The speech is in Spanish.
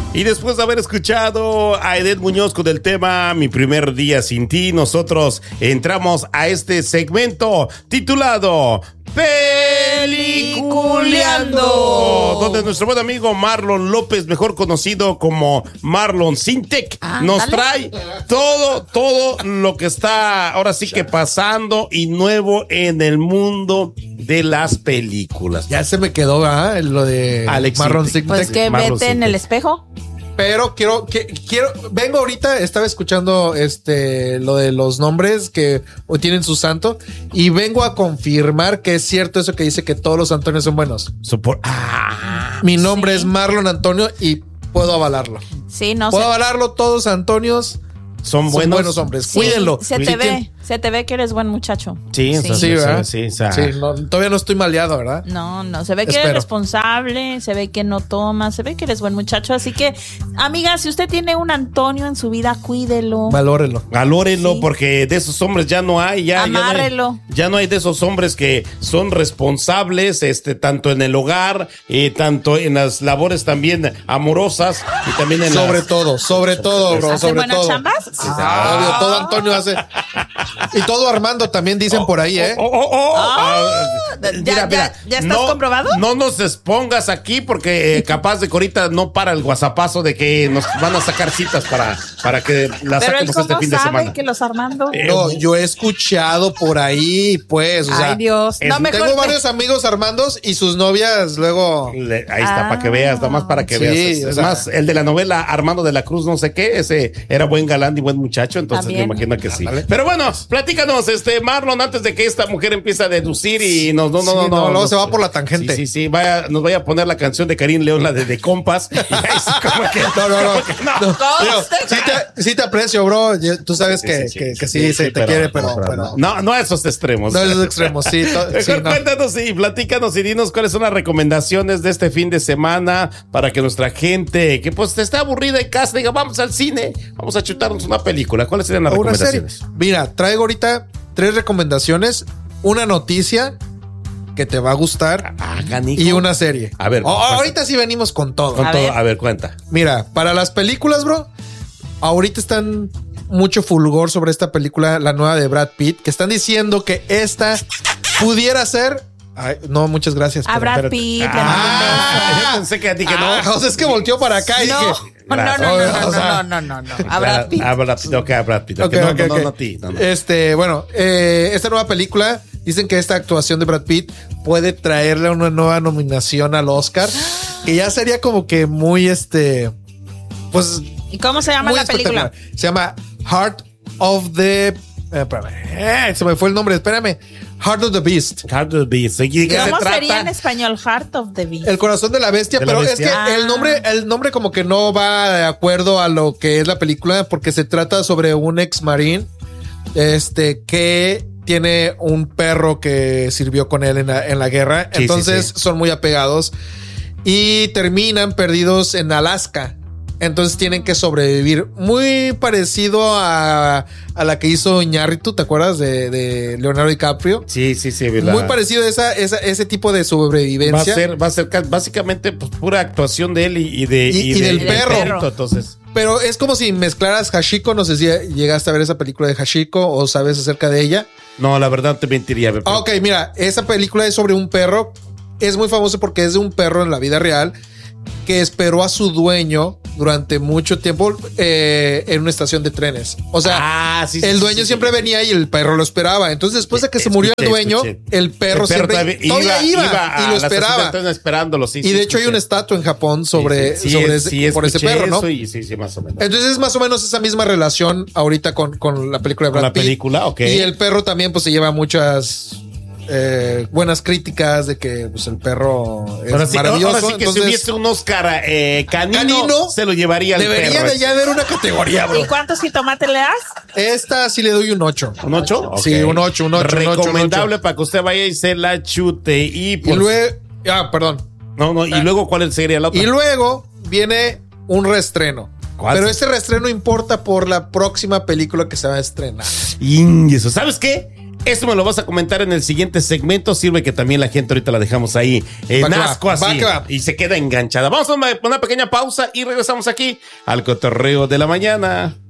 Y después de haber escuchado a Edeth Muñoz con el tema Mi primer día sin ti, nosotros entramos a este segmento titulado Peliculeando, donde nuestro buen amigo Marlon López, mejor conocido como Marlon Sintec, nos trae todo lo que está ahora sí que pasando y nuevo en el mundo de las películas. Ya se me quedó, ¿verdad? Lo de Alex Marlon Sintec. Sintec. Pues que Marlon vete en Sintec. el espejo. Pero quiero, vengo ahorita, estaba escuchando lo de los nombres que hoy tienen su santo y vengo a confirmar que es cierto eso que dice que todos los Antonios son buenos. Mi nombre es Marlon Antonio y puedo avalarlo. Sí, no Puedo sé. avalarlo, todos Antonios Son son buenos. buenos hombres. Sí, Cuídenlo. Se te ve que eres buen muchacho. Sí, o sea, Sí. Sí, ¿verdad? sí, o sea, Sí, no, todavía no estoy maleado, ¿verdad? No, se ve que Espero. eres responsable, se ve que no tomas, se ve que eres buen muchacho. Así que, amiga, si usted tiene un Antonio en su vida, cuídelo. Valórelo. valórenlo, Sí. porque de esos hombres ya no hay, Amárrelo. ya no hay de esos hombres que son responsables, tanto en el hogar, tanto en las labores también amorosas y también en Sobre todo, bro, ¿Hacen sobre buenas todo. chambas? Obvio, todo Antonio hace. Y todo Armando también dicen por ahí, ¿eh? ¿Ya estás comprobado? No nos expongas aquí porque capaz de que ahorita no para el guasapazo de que nos van a sacar citas para que las Pero él saquemos cómo este fin de sabe semana. que los Armando. No, yo he escuchado por ahí, pues, o sea, Ay, Dios. No, mejor tengo varios amigos Armandos y sus novias luego. Ahí está, para que veas, nomás para que Sí, veas. o Es sea, más, el de la novela Armando de la Cruz, no sé qué, ese era buen galán y buen muchacho, entonces También. me imagino que sí. Ándale. Pero bueno, platícanos, Marlon, antes de que esta mujer empiece a deducir y no, luego se va por la tangente. Sí, nos vaya a poner la canción de Karim León, la de Compas. Y ahí sí, como que, No. Digo, sí te aprecio, bro. Tú sabes que sí, se te quiere, pero no a esos extremos. no es los extremos, sí. Mejor cuéntanos y platícanos y dinos cuáles son las recomendaciones de este fin de semana para que nuestra gente que pues está aburrida en casa diga, vamos al cine, vamos a chutarnos una película. ¿Cuáles serían las Una serie. recomendaciones? Mira, traigo ahorita 3 recomendaciones, una noticia que te va a gustar Canijo. y una serie. A ver, ahorita sí venimos con todo. Con A todo, ver. a ver, cuenta. Mira, para las películas, bro, ahorita están mucho fulgor sobre esta película, la nueva de Brad Pitt, que están diciendo que esta pudiera ser. Ay, no, muchas gracias. A pero Brad espérate. Pitt. le mando un beso. Yo pensé que dije no. O sea, es que volteó para acá y No, dije. no. O sea, A Brad Pitt. A Brad Pitt. Ok, a Brad Pitt. Ok, No, ok, no, ok. no a ti. No. Bueno, esta nueva película, dicen que esta actuación de Brad Pitt puede traerle una nueva nominación al Oscar, que ya sería como que muy pues ¿Y cómo se llama muy la película? espectacular. Se llama Heart of the espérame, se me fue el nombre, espérame. Heart of the Beast. Heart of the Beast. ¿Y de qué se ¿Cómo trata? sería en español? Heart of the Beast. El corazón de la bestia, De la pero bestia. es que el nombre como que no va de acuerdo a lo que es la película, porque se trata sobre un ex marín que tiene un perro que sirvió con él en la guerra. Sí, Entonces sí. son muy apegados y terminan perdidos en Alaska. Entonces tienen que sobrevivir. Muy parecido a la que hizo Iñárritu, ¿te acuerdas? De Leonardo DiCaprio. Sí. Muy parecido a ese tipo de sobrevivencia. Va a ser básicamente pues, pura actuación de él y del perro. Entonces, Pero es como si mezclaras Hachiko. No sé si llegaste a ver esa película de Hachiko o sabes acerca de ella. no, la verdad te mentiría. Ok, mira, esa película es sobre un perro. Es muy famoso porque es de un perro en la vida real que esperó a su dueño durante mucho tiempo en una estación de trenes. O sea, el dueño siempre venía y el perro lo esperaba. Entonces, después de que se murió el dueño, el perro siempre todavía iba y lo esperaba. Esperándolo, Y de hecho hay una estatua en Japón por ese perro, ¿no? Sí, más o menos. Entonces es más o menos esa misma relación ahorita con la película de Brad Pitt. Película, ok. Y el perro también pues se lleva muchas buenas críticas de que pues, el perro es maravilloso. Ahora sí que entonces, si hubiese un Oscar canino, se lo llevaría al perro. Debería de ya haber una categoría, bro. ¿Y cuántos jitomates le das? Esta sí le doy un 8. ¿Un 8? Sí, un 8. Recomendable para que usted vaya y se la chute. Y luego... perdón. Y luego, ¿cuál sería la otra? Y luego viene un reestreno. ¿Cuál? Pero ese reestreno importa por la próxima película que se va a estrenar. Y eso, ¿sabes qué? Eso me lo vas a comentar en el siguiente segmento. Sirve que también la gente ahorita la dejamos ahí en asco así y se queda enganchada. Vamos a una pequeña pausa y regresamos aquí al Cotorreo de la Mañana.